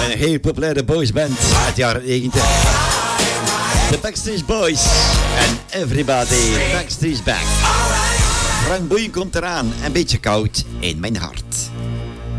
Een heel populaire boysband uit de jaren 90. De Backstreet Boys. En Everybody Backstreet's Back. Frank Boeien komt eraan. Een beetje koud in mijn hart.